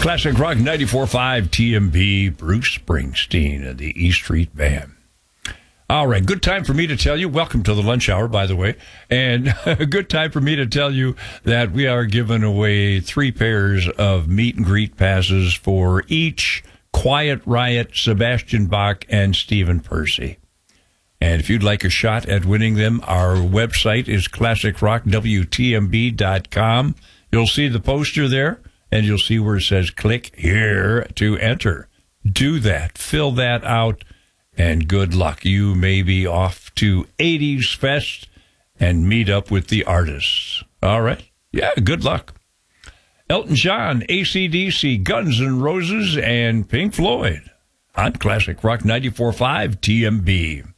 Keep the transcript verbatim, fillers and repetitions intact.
Classic Rock ninety-four point five T M B, Bruce Springsteen and the E Street Band. All right, good time for me to tell you, welcome to the lunch hour, by the way, and a good time for me to tell you that we are giving away three pairs of meet and greet passes for each Quiet Riot, Sebastian Bach, and Stephen Percy. And if you'd like a shot at winning them, our website is classic rock w t m b dot com. You'll see the poster there, and you'll see where it says click here to enter. Do that. Fill that out, and good luck. You may be off to eighties Fest and meet up with the artists. All right? Yeah, good luck. Elton John, A C D C, Guns N' Roses, and Pink Floyd on Classic Rock ninety-four point five T M B.